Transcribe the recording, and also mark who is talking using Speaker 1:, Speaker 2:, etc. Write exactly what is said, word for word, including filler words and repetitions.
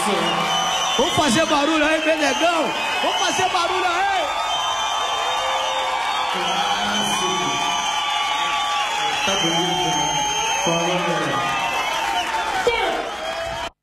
Speaker 1: Vamos fazer barulho aí, Benegão. Vamos fazer barulho aí.
Speaker 2: Tá bonito, né? Falou, galera.